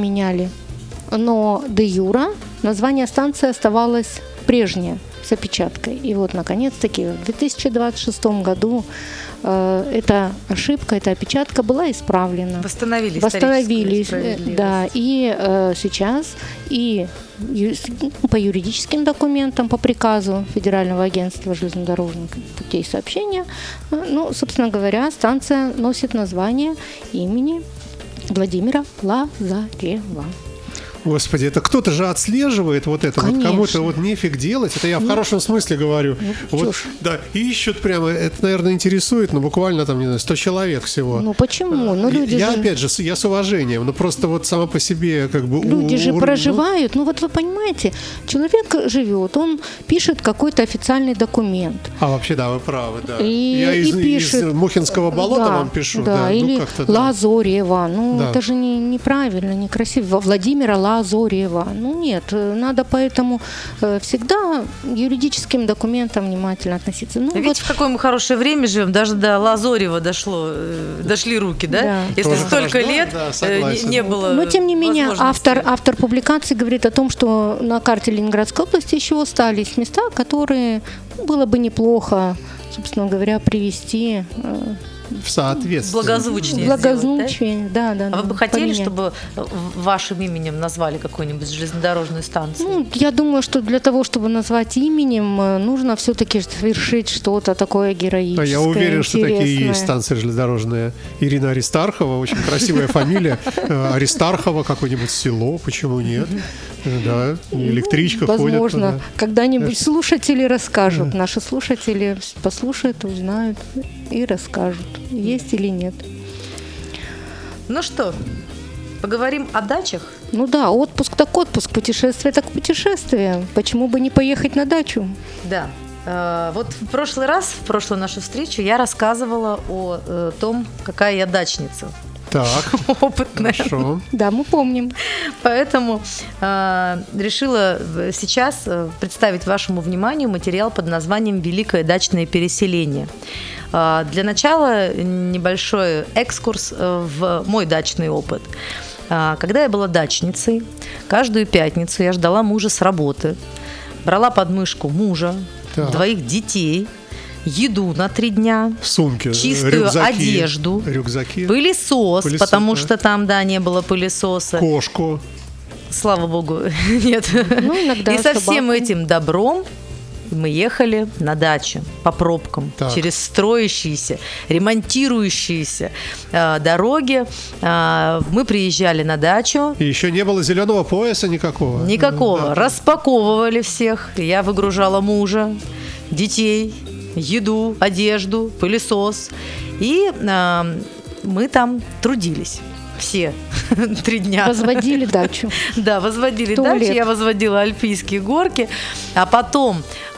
поменяли, но де юра название станции оставалось прежнее, с опечаткой. И вот, наконец-таки, в 2026 году эта ошибка, эта опечатка была исправлена. Восстановились, да, и сейчас и по юридическим документам, по приказу Федерального агентства железнодорожных путей сообщения, ну, собственно говоря, станция носит название имени Владимира Лазарева. Господи, это кто-то же отслеживает вот это. Конечно. Вот кому-то вот нефиг делать. Это я в хорошем смысле говорю. Вот, да, ищут прямо, это, наверное, интересует, но буквально там, не знаю, 100 человек всего. Ну почему? Ну, люди я же... опять же, я с уважением, но просто вот сама по себе как бы... Люди же проживают. Ну вот вы понимаете, человек живет, он пишет какой-то официальный документ. А вообще, да, вы правы, да. Я из Мухинского болота вам пишу. Да, или ну, как-то, Лазорева. Ну, да. это же неправильно, некрасиво. Владимира Лазорева. Ну, нет, надо поэтому всегда юридическим документам внимательно относиться. Ну, видите, в какое мы хорошее время живем, даже до Лазорева дошли руки, да? Да. Если Тоже столько хорошо, лет да, не было. Но, тем не менее, возможности. автор публикации говорит о том, что на карте Ленинградской области еще остались места, которые было бы неплохо, собственно говоря, привести в соответствии. Благозвучнее да. А вы бы хотели, чтобы вашим именем назвали какую-нибудь железнодорожную станцию? Ну, я думаю, что для того, чтобы назвать именем, нужно все-таки совершить что-то такое героическое. Я уверен, что интересное. такие есть станции железнодорожные. Ирина Аристархова, очень красивая фамилия. Аристархова, какое-нибудь село, почему нет? Да, электричка ходит. Возможно, когда-нибудь слушатели расскажут. Наши слушатели послушают, узнают и расскажут, есть или нет. Ну что, поговорим о дачах? Ну да, отпуск так отпуск, путешествие так путешествие. Почему бы не поехать на дачу? Да. Вот в прошлую нашу встречу я рассказывала о том, какая я дачница. Так, опытная. Хорошо. Да, мы помним. Поэтому решила сейчас представить вашему вниманию материал под названием «Великое дачное переселение». Для начала небольшой экскурс в мой дачный опыт. Когда я была дачницей, каждую пятницу я ждала мужа с работы, брала под мышку мужа, двоих детей, еду на 3 дня, сумки, чистую одежду, рюкзаки, пылесос, потому что там, не было пылесоса. Кошку. Слава богу, нет. Ну, иногда и со собаку. всем этим добром мы ехали на дачу по пробкам, через строящиеся, ремонтирующиеся дороги. Мы приезжали на дачу. И еще не было зеленого пояса никакого. Никакого. Да. Распаковывали всех. Я выгружала мужа, детей, еду, одежду, пылесос. И мы там трудились. Все 3 дня. Возводили дачу. Да, возводили дачу. Я возводила альпийские горки. А потом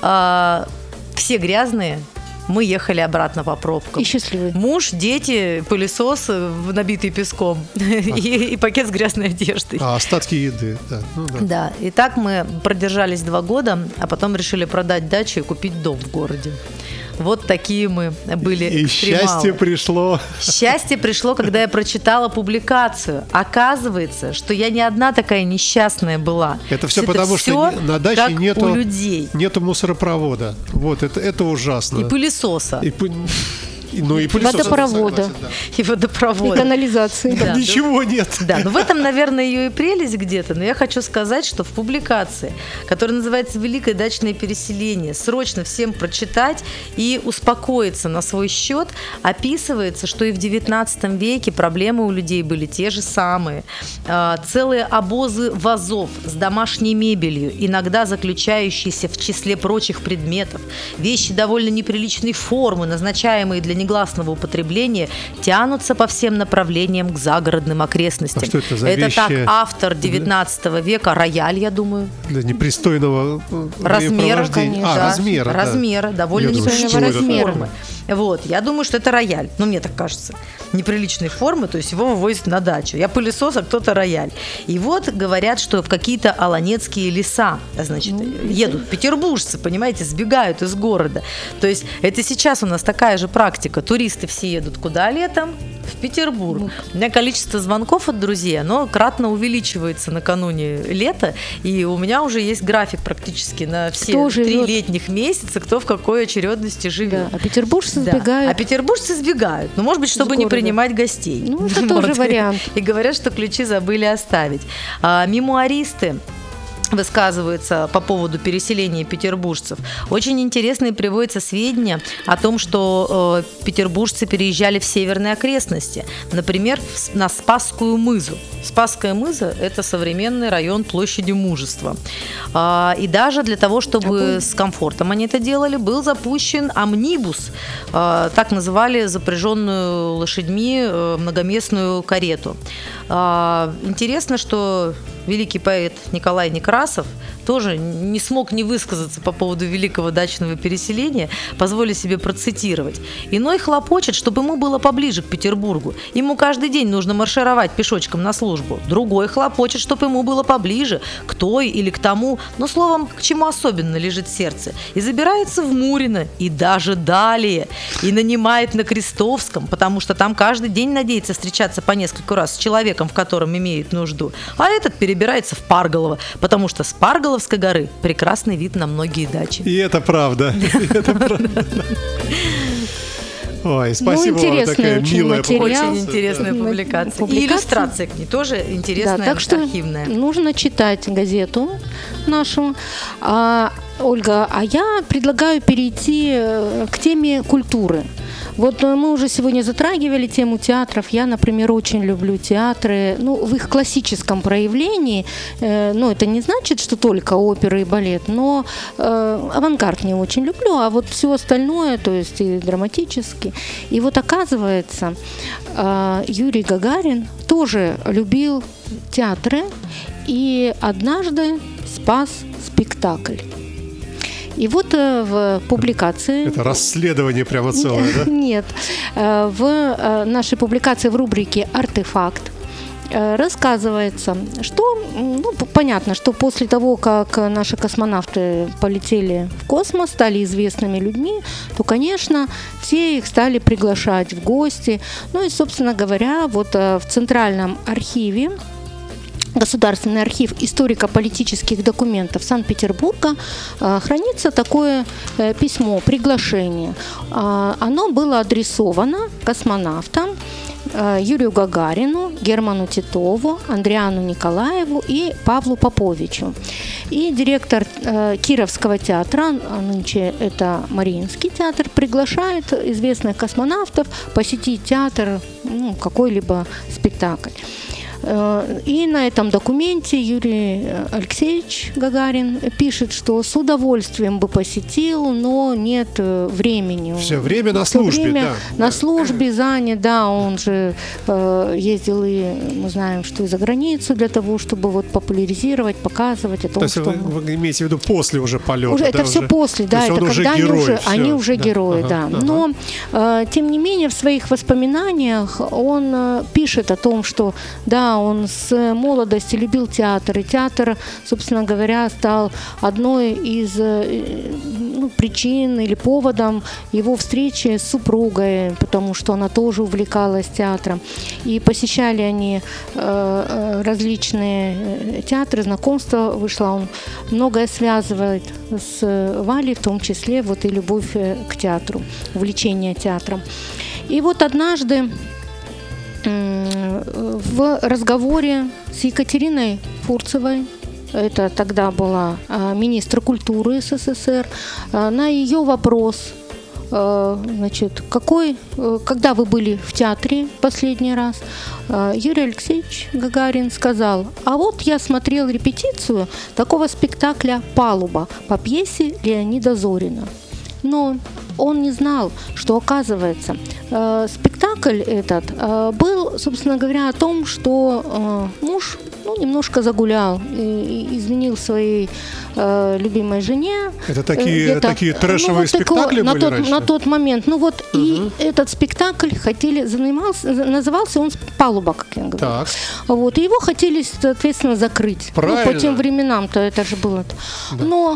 все грязные, мы ехали обратно по пробкам. И счастливые. Муж, дети, пылесос, набитый песком и пакет с грязной одеждой. А остатки еды, да. Ну, да. Да, и так мы продержались 2 года, а потом решили продать дачу и купить дом в городе. Вот такие мы были и экстремалы. счастье пришло. Счастье пришло, когда я прочитала публикацию. Оказывается, что я не одна такая несчастная была. Это все потому, что на даче нету мусоропровода. Вот, это ужасно. И пылесоса. И пылесоса. Водопровода. И водопровода. И канализации. Да, ничего нет. Да, но в этом, наверное, ее и прелесть где-то. Но я хочу сказать, что в публикации, которая называется «Великое дачное переселение», срочно всем прочитать и успокоиться на свой счет, описывается, что и в XIX веке проблемы у людей были те же самые. Целые обозы вазов с домашней мебелью, иногда заключающиеся в числе прочих предметов, вещи довольно неприличной формы, назначаемые для негласного употребления, тянутся по всем направлениям к загородным окрестностям. А что это за это вещи? Так автор 19 века, рояль, я думаю. Для непристойного размера, конечно. Размера, довольно неприличной формы. Вот, я думаю, что это рояль. Ну, мне так кажется. Неприличной формы, то есть его вывозят на дачу. Я пылесос, а кто-то рояль. И вот говорят, что в какие-то аланецкие леса, значит, едут петербуржцы, понимаете, сбегают из города. То есть это сейчас у нас такая же практика. Туристы все едут куда летом? в Петербург. У меня количество звонков от друзей, оно кратно увеличивается накануне лета, и у меня уже есть график практически на все 3 летних месяца, кто в какой очередности живет. Да, а петербуржцы сбегают. А петербуржцы сбегают. Ну, может быть, чтобы не принимать гостей. Ну, это тоже вариант. И говорят, что ключи забыли оставить. Мемуаристы высказываются по поводу переселения петербуржцев. Очень интересные приводятся сведения о том, что петербуржцы переезжали в северные окрестности. Например, на Спасскую мызу. Спасская мыза – это современный район площади Мужества. И даже для того, чтобы с комфортом они это делали, был запущен амнибус, так называли запряженную лошадьми многоместную карету. Интересно, что великий поэт Николай Некрасов тоже не смог не высказаться по поводу великого дачного переселения, позволю себе процитировать. «Иной хлопочет, чтобы ему было поближе к Петербургу. Ему каждый день нужно маршировать пешочком на службу. Другой хлопочет, чтобы ему было поближе к той или к тому, но словом, к чему особенно лежит сердце. И забирается в Мурино, и даже далее, и нанимает на Крестовском, потому что там каждый день надеется встречаться по нескольку раз с человеком, в котором имеет нужду. А этот перебирается в Парголово, потому что с Парголовской горы прекрасный вид на многие дачи». И это правда. Ой, спасибо вам, такая милая публикация. Очень интересная публикация. И иллюстрация к ней тоже интересная, да, так что архивная. Нужно читать газету нашу. Ольга, а я предлагаю перейти к теме культуры. Вот мы уже сегодня затрагивали тему театров. Я, например, очень люблю театры, в их классическом проявлении. Это не значит, что только оперы и балет, но авангард не очень люблю, а вот все остальное, то есть и драматически. И вот оказывается, Юрий Гагарин тоже любил театры и однажды спас спектакль. И вот в публикации... Это расследование прямо целое, да? Нет. В нашей публикации в рубрике «Артефакт» рассказывается, что, понятно, что после того, как наши космонавты полетели в космос, стали известными людьми, то, конечно, все их стали приглашать в гости. И, собственно говоря, вот в Центральном архиве, Государственный архив историко-политических документов Санкт-Петербурга, хранится такое письмо, приглашение. Оно было адресовано космонавтам Юрию Гагарину, Герману Титову, Андриану Николаеву и Павлу Поповичу. И директор Кировского театра, нынче это Мариинский театр, приглашает известных космонавтов посетить театр, какой-либо спектакль. И на этом документе Юрий Алексеевич Гагарин пишет, что с удовольствием бы посетил, но нет времени. Все время на службе, да. На службе занят, да, он же ездил, и мы знаем, что и за границу для того, чтобы вот популяризировать, показывать о том, что... То есть вы имеете в виду после уже полета? Уже, это все после, да, это когда они уже герои, да. Но, тем не менее, в своих воспоминаниях он пишет о том, что, да, он с молодости любил театр, и театр, собственно говоря, стал одной из причин или поводом его встречи с супругой, потому что она тоже увлекалась театром. И посещали они различные театры, знакомства вышло. Он многое связывает с Валей, в том числе вот и любовь к театру, увлечение театром. И вот однажды в разговоре с Екатериной Фурцевой, это тогда была министр культуры СССР, на ее вопрос, когда вы были в театре последний раз, Юрий Алексеевич Гагарин сказал: а вот я смотрел репетицию такого спектакля «Палуба» по пьесе Леонида Зорина. Но он не знал, что, оказывается, спектакль этот был, собственно говоря, о том, что муж немножко загулял, и изменил своей любимой жене. Это такие трэшевые спектакли были раньше? На тот момент. И этот спектакль назывался он «Палуба», как я говорю. Так. И его хотели, соответственно, закрыть. Правильно. По тем временам-то это же было. Да. Но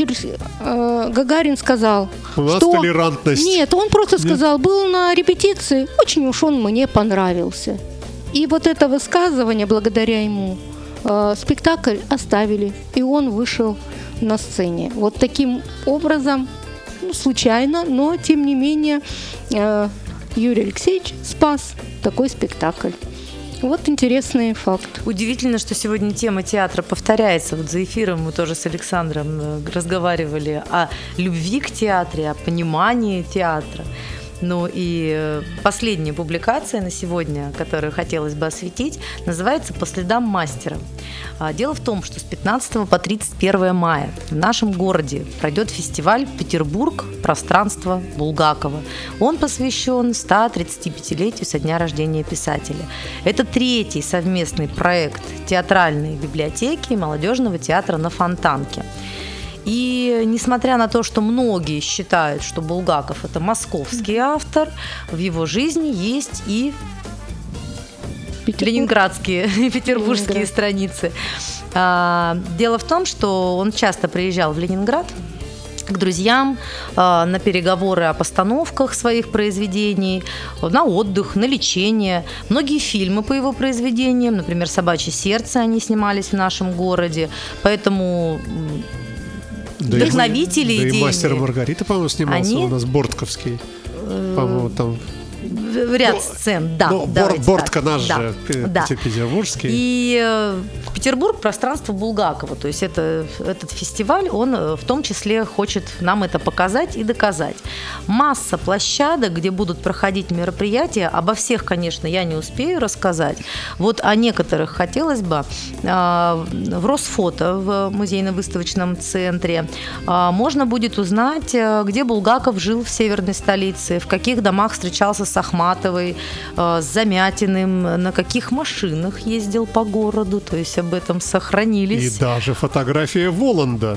Гагарин сказал, у нас что... толерантность. Нет, он просто сказал, был на репетиции, очень уж он мне понравился. И вот это высказывание, благодаря ему, спектакль оставили, и он вышел на сцене. Вот таким образом, случайно, но тем не менее Юрий Алексеевич спас такой спектакль. Вот интересный факт. Удивительно, что сегодня тема театра повторяется. Вот за эфиром мы тоже с Александром разговаривали о любви к театру, о понимании театра. Ну и последняя публикация на сегодня, которую хотелось бы осветить, называется «По следам мастера». Дело в том, что с 15 по 31 мая в нашем городе пройдет фестиваль «Петербург. Пространство Булгакова». Он посвящен 135-летию со дня рождения писателя. Это 3-й совместный проект театральной библиотеки и молодежного театра на Фонтанке. И несмотря на то, что многие считают, что Булгаков – это московский автор, в его жизни есть и ленинградские, петербургские страницы. Дело в том, что он часто приезжал в Ленинград к друзьям на переговоры о постановках своих произведений, на отдых, на лечение. Многие фильмы по его произведениям, например, «Собачье сердце», они снимались в нашом городе. Поэтому вдохновители идейные. Да и «Мастер и Маргарита», по-моему, снимался у нас Бортковский. По-моему, там... Ряд сцен, да. Бортко наш же, петербургский. И Петербург – пространство Булгакова. То есть этот фестиваль, он в том числе хочет нам это показать и доказать. Масса площадок, где будут проходить мероприятия. Обо всех, конечно, я не успею рассказать. Вот о некоторых хотелось бы. В Росфото, в музейно-выставочном центре, можно будет узнать, где Булгаков жил в северной столице, в каких домах встречался с Ахматовой, с Замятиным, на каких машинах ездил по городу, то есть об этом сохранились. И даже фотография Воланда.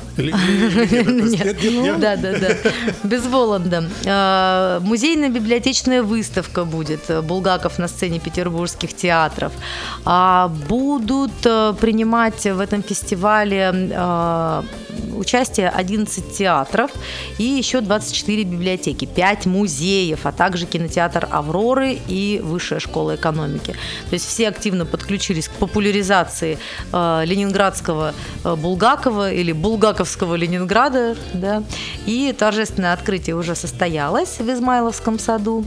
Да, без Воланда. Музейно-библиотечная выставка будет Булгаков на сцене петербургских театров. Будут принимать в этом фестивале участие 11 театров и еще 24 библиотеки, 5 музеев, а также кинотеатр «Авроры» и Высшая школа экономики. То есть все активно подключились к популяризации ленинградского Булгакова или булгаковского Ленинграда, да, и торжественное открытие уже состоялось в Измайловском саду.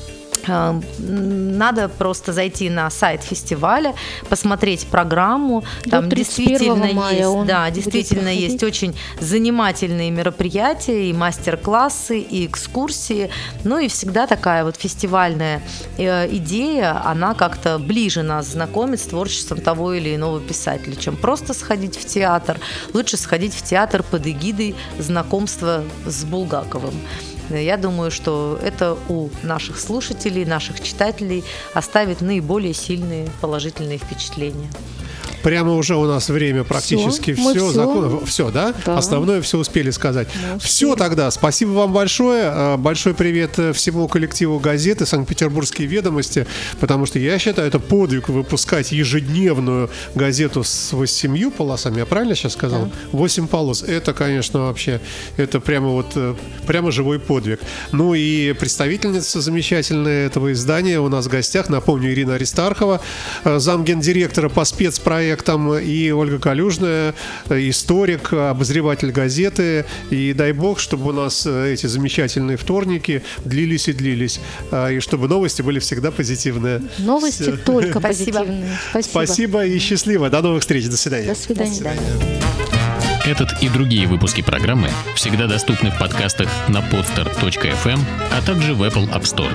Надо просто зайти на сайт фестиваля, посмотреть программу. Там действительно есть очень занимательные мероприятия, и мастер-классы, и экскурсии. Ну и всегда такая вот фестивальная идея, она как-то ближе нас знакомит с творчеством того или иного писателя, чем просто сходить в театр. Лучше сходить в театр под эгидой знакомства с Булгаковым. Я думаю, что это у наших слушателей, наших читателей оставит наиболее сильные положительные впечатления. Прямо уже у нас время практически все, да? Основное все успели сказать. Все тогда. Спасибо вам большое. Большой привет всему коллективу газеты «Санкт-Петербургские ведомости», потому что я считаю, это подвиг выпускать ежедневную газету с 8 полосами. Я правильно сейчас сказал? 8 полос. Это, конечно, вообще, это прямо живой подвиг. Ну и представительница замечательная этого издания у нас в гостях, напомню, Ирина Аристархова, замгендиректора по спецпроектам, и Ольга Калюжная, историк, обозреватель газеты. И дай бог, чтобы у нас эти замечательные вторники длились и длились, и чтобы новости были всегда позитивные. Новости только позитивные. Спасибо и счастливо. До новых встреч. До свидания. До свидания. Этот и другие выпуски программы всегда доступны в подкастах на podster.fm, а также в Apple App Store.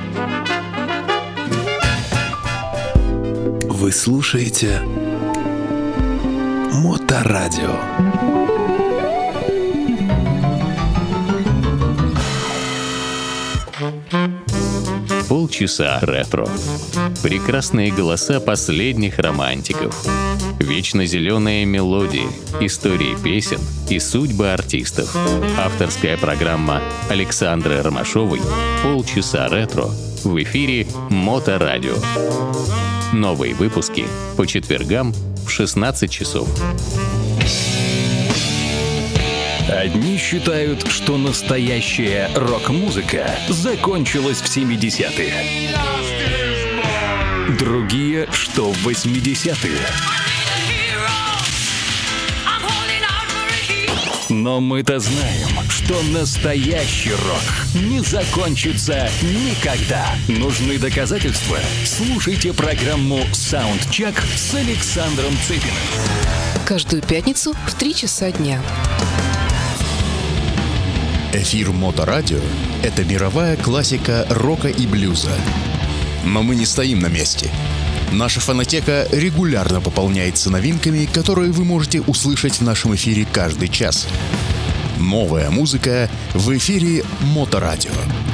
Вы слушаете Моторадио. полчаса ретро. Прекрасные голоса последних романтиков. Вечно зеленые мелодии, истории песен и судьбы артистов. Авторская программа Александры Ромашовой «Полчаса ретро» в эфире Моторадио. Новые выпуски по четвергам в 16 часов. Одни считают, что настоящая рок-музыка закончилась в 70-е. Другие, что в 80-е. Но мы-то знаем, что настоящий рок не закончится никогда. Нужны доказательства? Слушайте программу «Саундчек» с Александром Цыпиным. Каждую пятницу в 3 часа дня. Эфир Моторадио – это мировая классика рока и блюза. Но мы не стоим на месте. Наша фонотека регулярно пополняется новинками, которые вы можете услышать в нашем эфире каждый час. Новая музыка в эфире Моторадио.